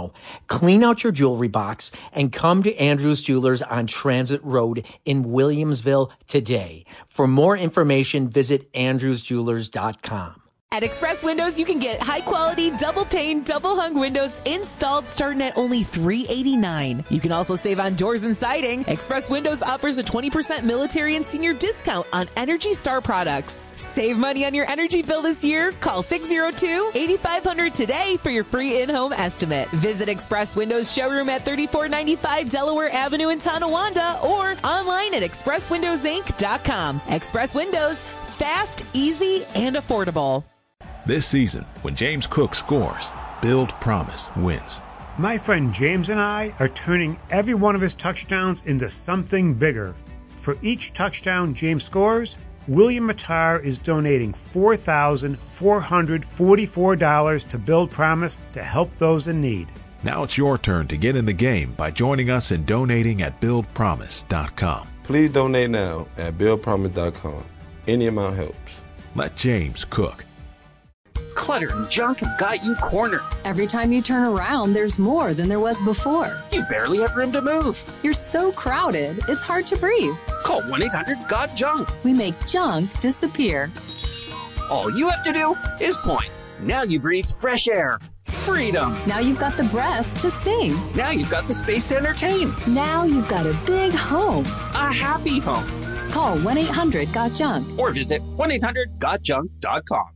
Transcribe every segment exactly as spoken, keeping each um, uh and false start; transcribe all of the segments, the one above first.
now. Clean out your jewelry box and come to Andrews Jewelers on Transit Road in Williamsville today. For more information, visit andrews jewelers dot com. At Express Windows, you can get high-quality, double-pane, double-hung windows installed starting at only three hundred eighty-nine dollars. You can also save on doors and siding. Express Windows offers a twenty percent military and senior discount on Energy Star products. Save money on your energy bill this year. Call six oh two, eight five zero zero today for your free in-home estimate. Visit Express Windows showroom at thirty-four ninety-five Delaware Avenue in Tonawanda or online at express windows inc dot com. Express Windows, fast, easy, and affordable. This season, when James Cook scores, Build Promise wins. My friend James and I are turning every one of his touchdowns into something bigger. For each touchdown James scores, William Matar is donating four thousand four hundred forty-four dollars to Build Promise to help those in need. Now it's your turn to get in the game by joining us in donating at build promise dot com. Please donate now at build promise dot com. Any amount helps. Let James cook. Clutter and junk have got you cornered. Every time you turn around, there's more than there was before. You barely have room to move. You're so crowded, it's hard to breathe. Call one eight hundred got junk. We make junk disappear. All you have to do is point. Now you breathe fresh air. Freedom. Now you've got the breath to sing. Now you've got the space to entertain. Now you've got a big home. A happy home. Call one eight hundred got junk. Or visit one eight hundred got junk dot com.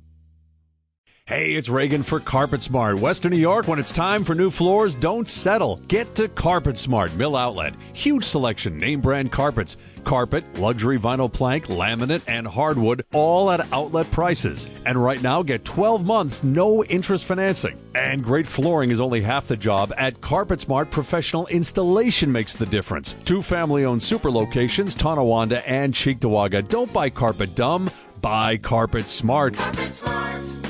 Hey, it's Reagan for Carpet Smart. Western New York, when it's time for new floors, don't settle. Get to Carpet Smart, Mill Outlet. Huge selection, name brand carpets. Carpet, luxury vinyl plank, laminate, and hardwood, all at outlet prices. And right now, get twelve months, no interest financing. And great flooring is only half the job. At Carpet Smart, professional installation makes the difference. Two family-owned super locations, Tonawanda and Cheektowaga. Don't buy carpet dumb, buy Carpet Smart. Carpet Smart.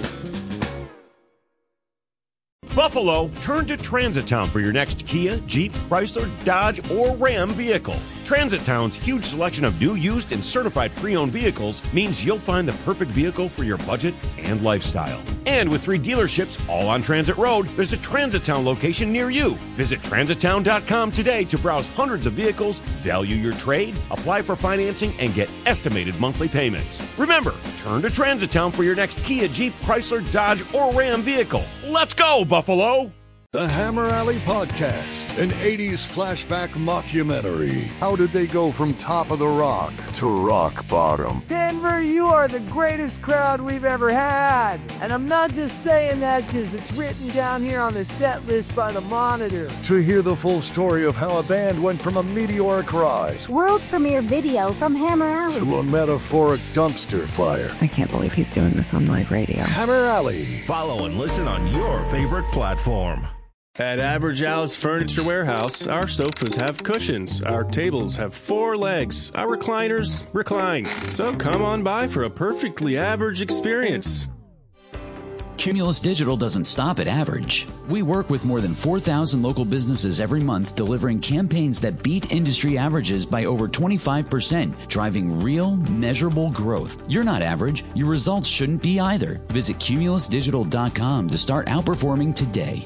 Buffalo, turn to Transit Town for your next Kia, Jeep, Chrysler, Dodge, or Ram vehicle. Transit Town's huge selection of new, used, and certified pre-owned vehicles means you'll find the perfect vehicle for your budget and lifestyle. And with three dealerships all on Transit Road, there's a Transit Town location near you. Visit transit town dot com today to browse hundreds of vehicles, value your trade, apply for financing, and get estimated monthly payments. Remember, turn to Transit Town for your next Kia, Jeep, Chrysler, Dodge, or Ram vehicle. Let's go, Buffalo! The Hammer Alley Podcast, an eighties flashback mockumentary. How did they go from top of the rock to rock bottom? Denver, you are the greatest crowd we've ever had. And I'm not just saying that because it's written down here on the set list by the Monitor. To hear the full story of how a band went from a meteoric rise, world premiere video from Hammer Alley, to a metaphoric dumpster fire. I can't believe he's doing this on live radio. Hammer Alley. Follow and listen on your favorite platform. At Average Al's Furniture Warehouse, our sofas have cushions, our tables have four legs, our recliners recline. So come on by for a perfectly average experience. Cumulus Digital doesn't stop at average. We work with more than four thousand local businesses every month, delivering campaigns that beat industry averages by over twenty-five percent, driving real, measurable growth. You're not average. Your results shouldn't be either. Visit cumulus digital dot com to start outperforming today.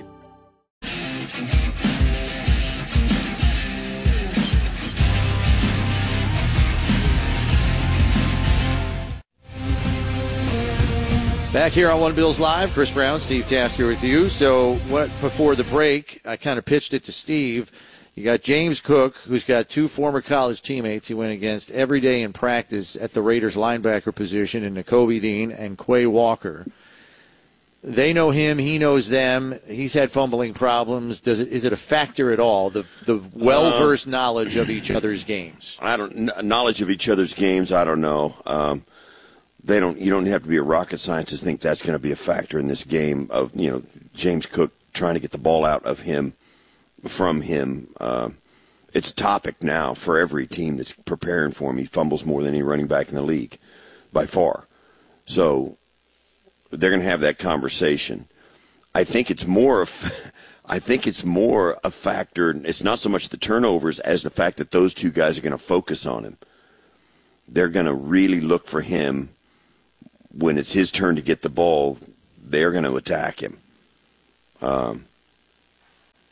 Back here on One Bills Live, Chris Brown, Steve Tasker with you. So what before the break, I kind of pitched it to Steve. You got James Cook, who's got two former college teammates he went against every day in practice at the Raiders linebacker position in Nakobe Dean and Quay Walker. They know him, he knows them. He's had fumbling problems. Does it, is it a factor at all, the the well-versed uh, knowledge of each other's games? I don't knowledge of each other's games, I don't know. Um They don't. You don't have to be a rocket scientist to think that's going to be a factor in this game of you know James Cook trying to get the ball out of him, from him. Uh, it's a topic now for every team that's preparing for him. He fumbles more than any running back in the league, by far. So they're going to have that conversation. I think it's more. Of, I think it's more a factor. It's not so much the turnovers as the fact that those two guys are going to focus on him. They're going to really look for him. When it's his turn to get the ball, they're going to attack him. Um,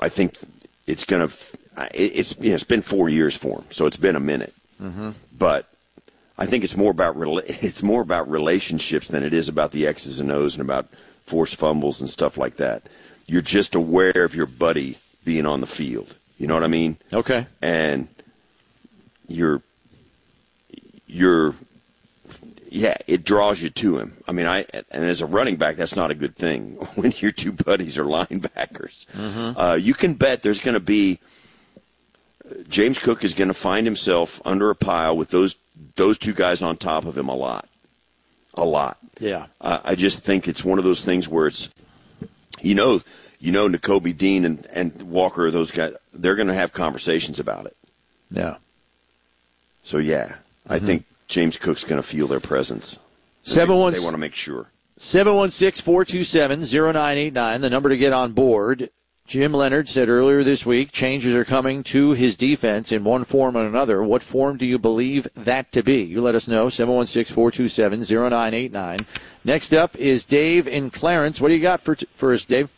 I think it's going to it's you know, it's been four years for him, so it's been a minute. Mm-hmm. But I think it's more about it's more about relationships than it is about the X's and O's and about forced fumbles and stuff like that. You're just aware of your buddy being on the field. You know what I mean? Okay. And you're you're yeah, it draws you to him. I mean, I and as a running back, that's not a good thing when your two buddies are linebackers. Mm-hmm. Uh, you can bet there's going to be James Cook is going to find himself under a pile with those those two guys on top of him a lot, a lot. Yeah. Uh, I just think it's one of those things where it's, you know, you know, Nakobe Dean and, and Walker, those guys, they're going to have conversations about it. Yeah. So yeah, I Mm-hmm. think James Cook's going to feel their presence. Seven one. They want to make sure. seven one six, four two seven, zero nine eight nine, the number to get on board. Jim Leonhard said earlier this week changes are coming to his defense in one form or another. What form do you believe that to be? You let us know, seven one six, four two seven, zero nine eight nine. Next up is Dave in Clarence. What do you got for, t- for us, Dave?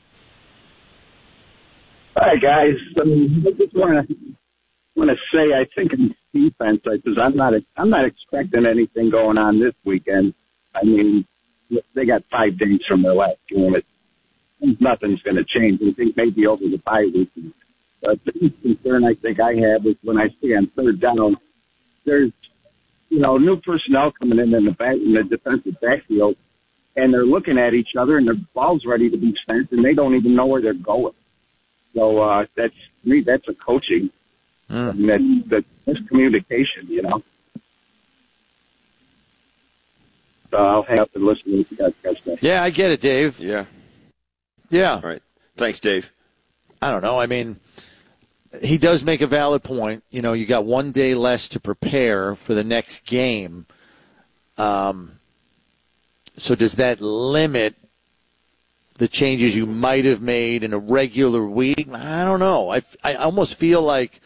Hi, guys. Um, I just want to want to say I think in defense, because I'm not I'm not expecting anything going on this weekend. I mean, they got five days from their last game. It, nothing's going to change. I think maybe over the bye week. But the biggest concern I think I have is when I see on third down, there's you know new personnel coming in in the back in the defensive backfield, and they're looking at each other, and their ball's ready to be sent, and they don't even know where they're going. So uh, that's to me, that's a coaching. Mm. I mean, that's, that's miscommunication, you know. So I'll hang up and listen to you guys catch that. Yeah, I get it, Dave. Yeah. Yeah. All right. Thanks, Dave. I don't know. I mean, he does make a valid point. You know, you got one day less to prepare for the next game. Um, so does that limit the changes you might have made in a regular week? I don't know. I, I almost feel like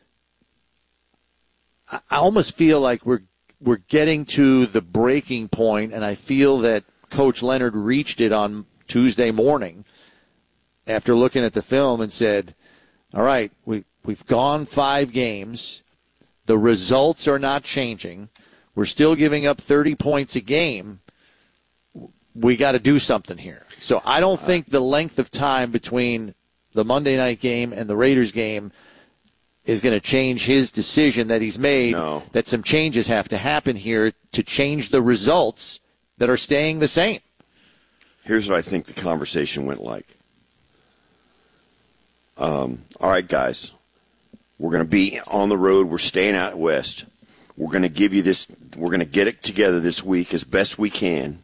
I almost feel like we're we're getting to the breaking point, and I feel that Coach Leonhard reached it on Tuesday morning after looking at the film and said, all right, we, we've gone five games. The results are not changing. We're still giving up thirty points a game. We got to do something here. So I don't think the length of time between the Monday night game and the Raiders game is going to change his decision that he's made, no. that some changes have to happen here to change the results that are staying the same. Here's what I think the conversation went like. Um, all right, guys, we're going to be on the road. We're staying out west. We're going to give you this. We're going to get it together this week as best we can.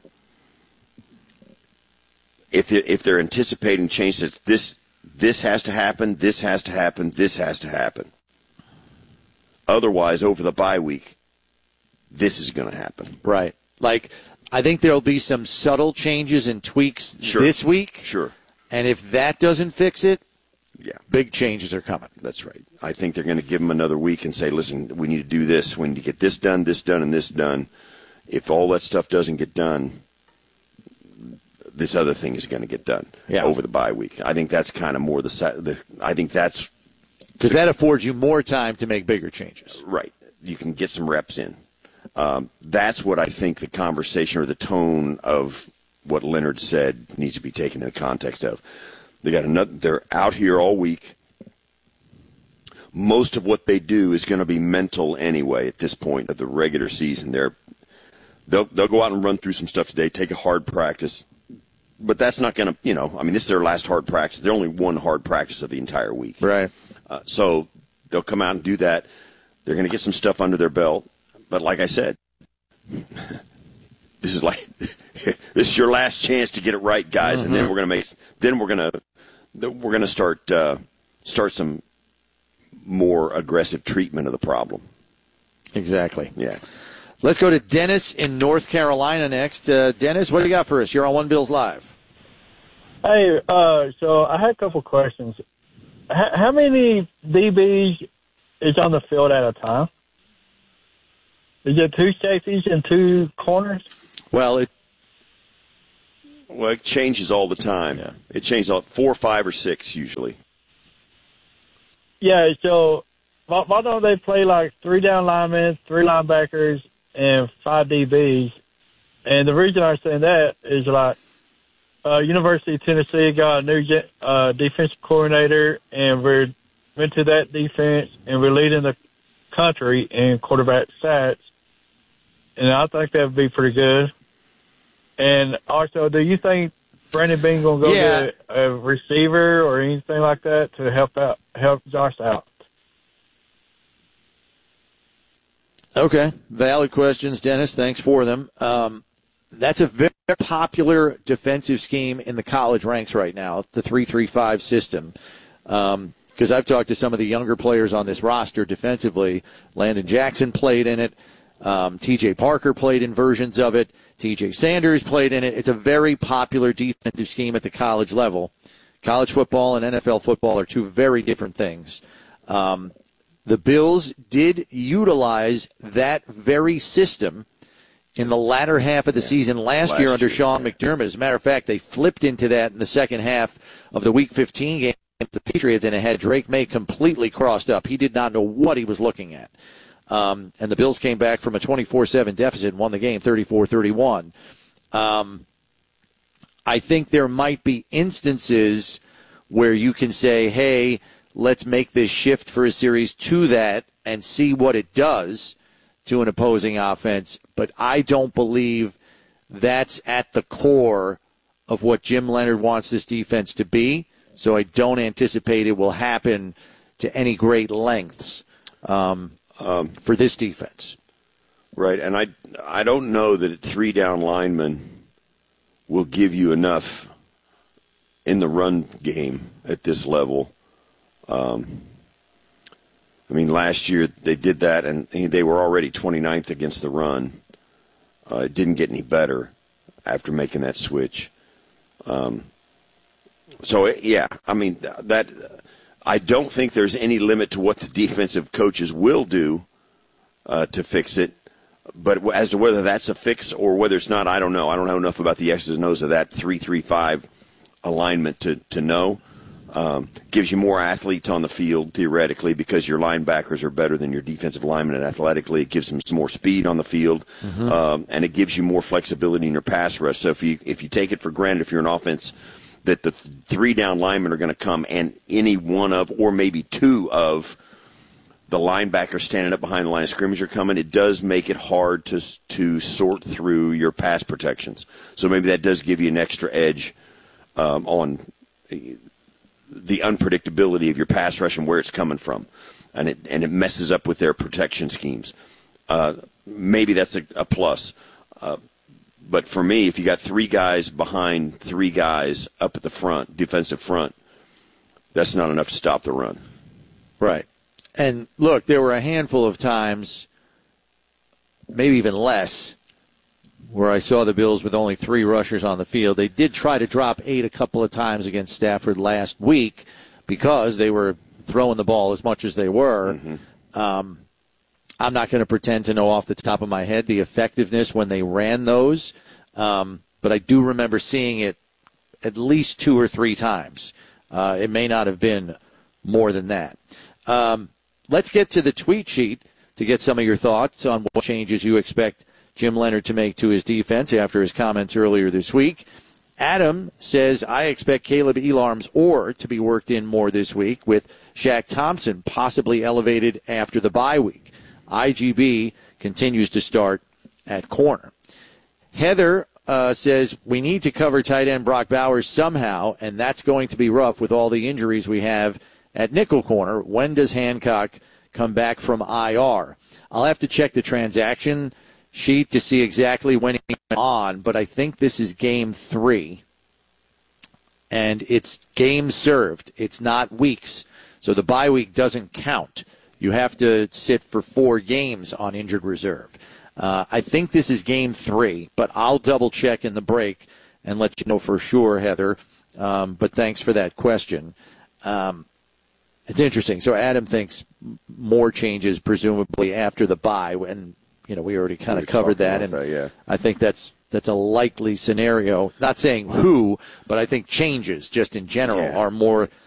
If they're, if they're anticipating changes, this this has to happen, this has to happen, this has to happen. Otherwise, over the bye week, this is going to happen. Right. Like, I think there'll be some subtle changes and tweaks Sure. this week. Sure. And if that doesn't fix it, yeah, big changes are coming. That's right. I think they're going to give them another week and say, listen, we need to do this. We need to get this done, this done, and this done. If all that stuff doesn't get done, this other thing is going to get done yeah. over the bye week. I think that's kind of more the, the I think that's because that affords you more time to make bigger changes. Right. You can get some reps in. Um, that's what I think the conversation or the tone of what Leonhard said needs to be taken in the context of. They got another. They're out here all week. Most of what they do is going to be mental anyway. At this point of the regular season, they're they'll they'll go out and run through some stuff today, take a hard practice. But that's not going to, you know, I mean, this is their last hard practice. They're only one hard practice of the entire week. Right. Uh, so they'll come out and do that. They're going to get some stuff under their belt. But like I said, this is like this is your last chance to get it right, guys. Mm-hmm. And then we're going to make, then we're going to, we're going to start uh, start some more aggressive treatment of the problem. Exactly. Yeah. Let's go to Dennis in North Carolina next. Uh, Dennis, what do you got for us? You're on One Bills Live. Hey, uh, so I had a couple questions. H- how many D Bs is on the field at a time? Is it two safeties and two corners? Well, it well it changes all the time. Yeah. It changes all four, five, or six usually. Yeah, so why, why don't they play like three down linemen, three linebackers, and five D Bs? And the reason I'm saying that is like uh, University of Tennessee got a new uh, defensive coordinator, and we're into that defense, and we're leading the country in quarterback sacks. And I think that would be pretty good. And also, do you think Brandon Beane going to go yeah. get a receiver or anything like that to help out, help Josh out? Okay. Valid questions, Dennis. Thanks for them. Um, that's a very popular defensive scheme in the college ranks right now, the three three five system. Um, because I've talked to some of the younger players on this roster defensively. Landon Jackson played in it. Um, T J Parker played in versions of it. T J Sanders played in it. It's a very popular defensive scheme at the college level. College football and N F L football are two very different things. Um, the Bills did utilize that very system in the latter half of the yeah. season last, last year under year, Sean yeah. McDermott. As a matter of fact, they flipped into that in the second half of the Week fifteen game against the Patriots, and it had Drake May completely crossed up. He did not know what he was looking at. Um, and the Bills came back from a twenty-four seven deficit and won the game thirty-four thirty-one. Um, I think there might be instances where you can say, hey, let's make this shift for a series to that and see what it does to an opposing offense. But I don't believe that's at the core of what Jim Leonard wants this defense to be. So I don't anticipate it will happen to any great lengths um, um, for this defense. Right, and I, I don't know that three down linemen will give you enough in the run game at this level. Um, I mean, last year they did that, and they were already twenty-ninth against the run. Uh, it didn't get any better after making that switch. Um, so, yeah, I mean, that I don't think there's any limit to what the defensive coaches will do uh, to fix it. But as to whether that's a fix or whether it's not, I don't know. I don't know enough about the X's and O's of that three three five alignment to, to know. Um, gives you more athletes on the field, theoretically, because your linebackers are better than your defensive linemen, and athletically it gives them some more speed on the field, mm-hmm. um, and it gives you more flexibility in your pass rush. So if you if you take it for granted, if you're an offense, that the th- three down linemen are going to come, and any one of, or maybe two of, the linebackers standing up behind the line of scrimmage are coming, it does make it hard to to sort through your pass protections. So maybe that does give you an extra edge um, on the unpredictability of your pass rush and where it's coming from, and it and it messes up with their protection schemes. Uh, maybe that's a, a plus. Uh, but for me, if you got three guys behind three guys up at the front, defensive front, that's not enough to stop the run. Right. And look, there were a handful of times, maybe even less, where I saw the Bills with only three rushers on the field. They did try to drop eight a couple of times against Stafford last week because they were throwing the ball as much as they were. Mm-hmm. Um, I'm not going to pretend to know off the top of my head the effectiveness when they ran those, um, but I do remember seeing it at least two or three times. Uh, it may not have been more than that. Um, let's get to the tweet sheet to get some of your thoughts on what changes you expect Jim Leonard to make to his defense after his comments earlier this week. Adam says, I expect Caleb Elarm's oar to be worked in more this week, with Shaq Thompson possibly elevated after the bye week. I G B continues to start at corner. Heather uh, says, we need to cover tight end Brock Bowers somehow, and that's going to be rough with all the injuries we have at nickel corner. When does Hancock come back from I R? I'll have to check the transaction sheet to see exactly when he's on, but I think this is game three, and it's game served. It's not weeks, so the bye week doesn't count. You have to sit for four games on injured reserve. Uh, I think this is game three, but I'll double-check in the break and let you know for sure, Heather, um, but thanks for that question. Um, it's interesting. So Adam thinks more changes presumably after the bye, and you know, we already kind of covered that, and that, yeah. I think that's that's a likely scenario. Not saying who, but I think changes just in general yeah. are more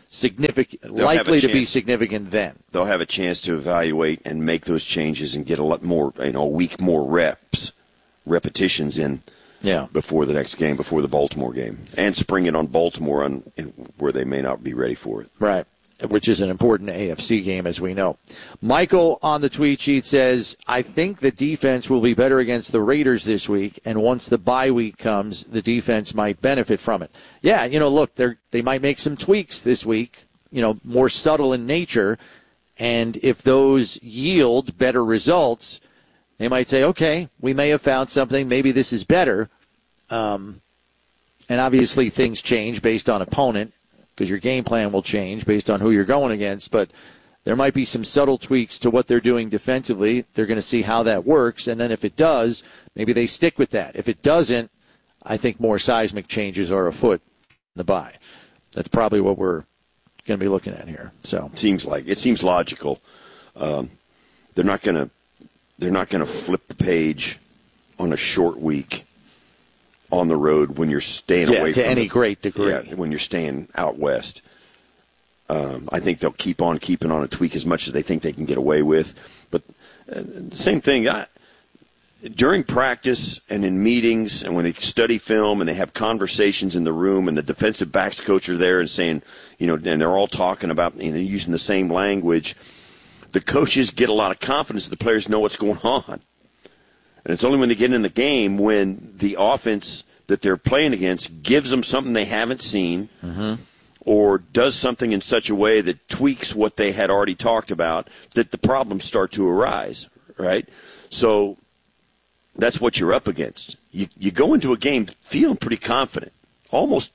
significant, They'll likely to chance, be significant then. They'll have a chance to evaluate and make those changes and get a lot more, you know, a week more reps, repetitions in yeah. before the next game, before the Baltimore game, and spring it on Baltimore on where they may not be ready for it. Right. Which is an important A F C game, as we know. Michael on the tweet sheet says, I think the defense will be better against the Raiders this week, and once the bye week comes, the defense might benefit from it. Yeah, you know, look, they they might make some tweaks this week, you know, more subtle in nature, and if those yield better results, they might say, okay, we may have found something, maybe this is better. Um, and obviously things change based on opponent, because your game plan will change based on who you're going against. But there might be some subtle tweaks to what they're doing defensively. They're going to see how that works. And then if it does, maybe they stick with that. If it doesn't, I think more seismic changes are afoot in the bye. That's probably what we're going to be looking at here. So seems like it seems logical. Um, they're not going to they're not going to flip the page on a short week on the road when you're staying yeah, away to from any the, great degree. Yeah, when you're staying out west. Um, I think they'll keep on keeping on a tweak as much as they think they can get away with. But uh, same thing, I, during practice and in meetings and when they study film and they have conversations in the room and the defensive backs coach are there and saying, you know, and they're all talking about, you know, using the same language, the coaches get a lot of confidence that the players know what's going on. And it's only when they get in the game when the offense that they're playing against gives them something they haven't seen mm-hmm. or does something in such a way that tweaks what they had already talked about that the problems start to arise, right? So that's what you're up against. You you go into a game feeling pretty confident, almost,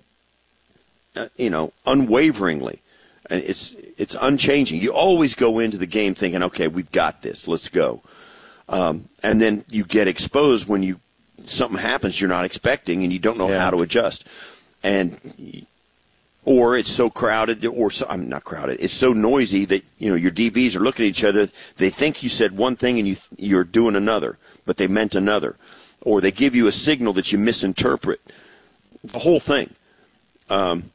uh, you know, unwaveringly. And it's it's unchanging. You always go into the game thinking, okay, we've got this. Let's go. Um, and then you get exposed when you something happens you're not expecting and you don't know yeah. how to adjust. And or it's so crowded, or so, I'm not crowded. It's so noisy that you know your D Bs are looking at each other. They think you said one thing and you you're doing another, but they meant another. Or they give you a signal that you misinterpret. The whole thing. Um,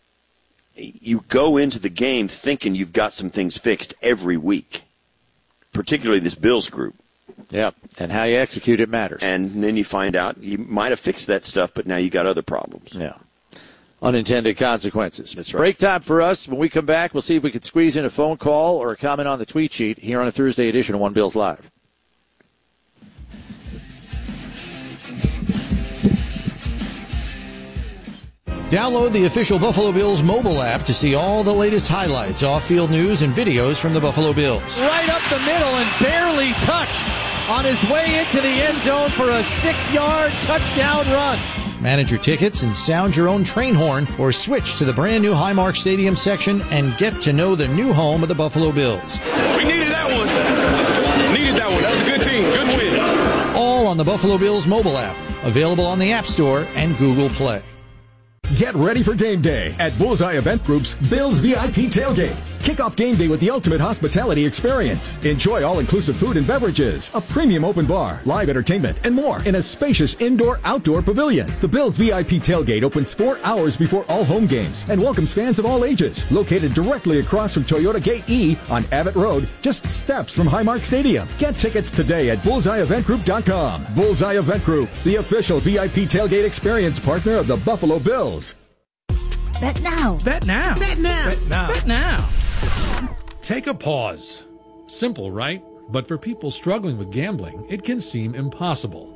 you go into the game thinking you've got some things fixed every week, particularly this Bills group. Yeah, and how you execute it matters. And then you find out you might have fixed that stuff, but now you got other problems. Yeah. Unintended consequences. That's right. Break time for us. When we come back, we'll see if we can squeeze in a phone call or a comment on the tweet sheet here on a Thursday edition of One Bills Live. Download the official Buffalo Bills mobile app to see all the latest highlights, off-field news, and videos from the Buffalo Bills. Right up the middle and barely touched on his way into the end zone for a six-yard touchdown run. Manage your tickets and sound your own train horn, or switch to the brand-new Highmark Stadium section and get to know the new home of the Buffalo Bills. We needed that one. Needed that one. That was a good team. Good win. All on the Buffalo Bills mobile app, available on the App Store and Google Play. Get ready for game day at Bullseye Event Group's Bills V I P Tailgate. Kick off game day with the ultimate hospitality experience. Enjoy all-inclusive food and beverages, a premium open bar, live entertainment, and more in a spacious indoor-outdoor pavilion. The Bills V I P Tailgate opens four hours before all home games and welcomes fans of all ages. Located directly across from Toyota Gate E on Abbott Road, just steps from Highmark Stadium. Get tickets today at bullseye event group dot com. Bullseye Event Group, the official V I P Tailgate experience partner of the Buffalo Bills. Bet now. Bet now. Bet now. Bet now. Bet now. Take a pause. Simple, right? But for people struggling with gambling, it can seem impossible.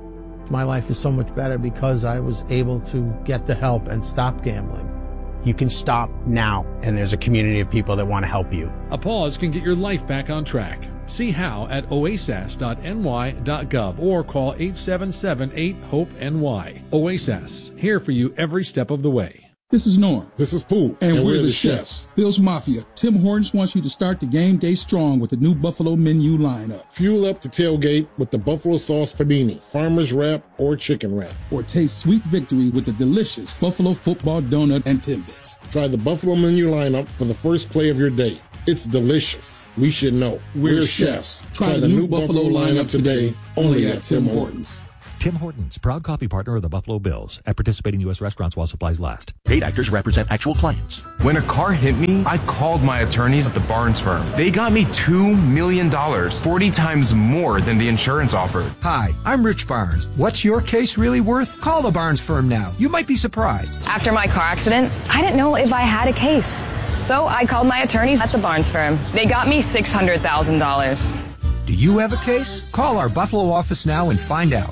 My life is so much better because I was able to get the help and stop gambling. You can stop now, and there's a community of people that want to help you. A pause can get your life back on track. See how at oasas dot n y dot gov or call eight seven seven eight hope N Y. OASAS, here for you every step of the way. This is Norm. This is Pooh. And, and we're, we're the chefs. chefs. Bills Mafia. Tim Hortons wants you to start the game day strong with the new Buffalo menu lineup. Fuel up the tailgate with the Buffalo Sauce Panini, Farmer's Wrap, or Chicken Wrap. Or taste sweet victory with the delicious Buffalo Football Donut and Timbits. Try the Buffalo menu lineup for the first play of your day. It's delicious. We should know. We're, we're chefs. chefs. Try, Try the, the new Buffalo, Buffalo lineup today, only at Tim Hortons. Tim Hortons, proud coffee partner of the Buffalo Bills, at participating U S restaurants while supplies last. Paid actors represent actual clients. When a car hit me, I called my attorneys at the Barnes firm. They got me two million dollars, forty times more than the insurance offered. Hi, I'm Rich Barnes. What's your case really worth? Call the Barnes firm now. You might be surprised. After my car accident, I didn't know if I had a case. So I called my attorneys at the Barnes firm. They got me six hundred thousand dollars. Do you have a case? Call our Buffalo office now and find out.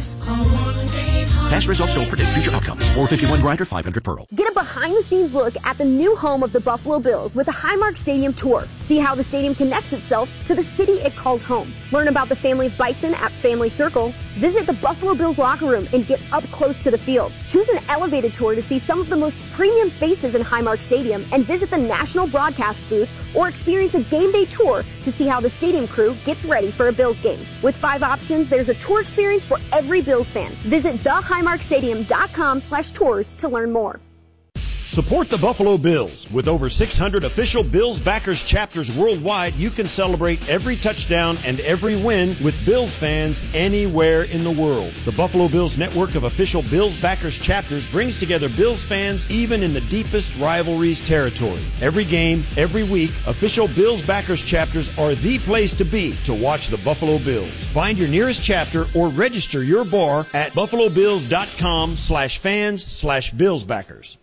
Past results don't predict future outcomes. four fifty-one Grinder, five hundred Pearl. Get a behind-the-scenes look at the new home of the Buffalo Bills with a Highmark Stadium tour. See how the stadium connects itself to the city it calls home. Learn about the family of Bison at Family Circle. Visit the Buffalo Bills locker room and get up close to the field. Choose an elevated tour to see some of the most premium spaces in Highmark Stadium and visit the national broadcast booth or experience a game day tour to see how the stadium crew gets ready for a Bills game. With five options, there's a tour experience for every Bills fan. Visit the highmark stadium dot com slash tours to learn more. Support the Buffalo Bills. With over six hundred official Bills backers chapters worldwide, you can celebrate every touchdown and every win with Bills fans anywhere in the world. The Buffalo Bills network of official Bills backers chapters brings together Bills fans even in the deepest rivalries territory. Every game, every week, official Bills backers chapters are the place to be to watch the Buffalo Bills. Find your nearest chapter or register your bar at buffalo bills dot com slash fans slash Bills backers.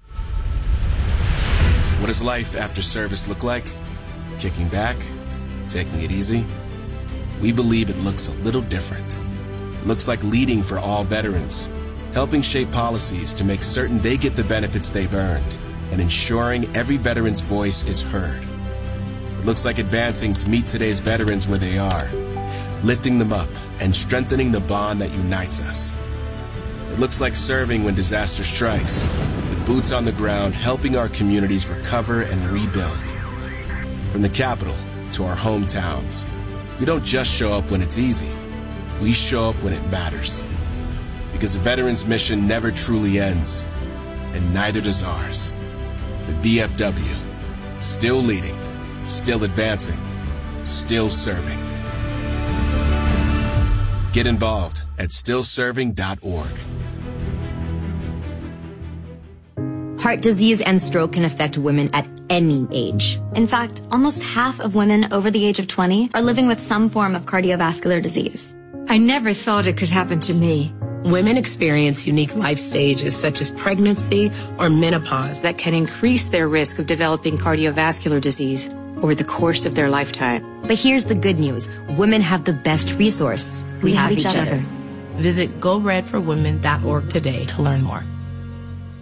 What does life after service look like? Kicking back? Taking it easy? We believe it looks a little different. It looks like leading for all veterans, helping shape policies to make certain they get the benefits they've earned, and ensuring every veteran's voice is heard. It looks like advancing to meet today's veterans where they are, lifting them up and strengthening the bond that unites us. It looks like serving when disaster strikes, with boots on the ground, helping our communities recover and rebuild. From the capital to our hometowns, we don't just show up when it's easy. We show up when it matters. Because a veteran's mission never truly ends, and neither does ours. The V F W, still leading, still advancing, still serving. Get involved at still serving dot org. Heart disease and stroke can affect women at any age. In fact, almost half of women over the age of twenty are living with some form of cardiovascular disease. I never thought it could happen to me. Women experience unique life stages such as pregnancy or menopause that can increase their risk of developing cardiovascular disease over the course of their lifetime. But here's the good news. Women have the best resource. We, we have, have each, each other. other. Visit go red for women dot org today to learn more.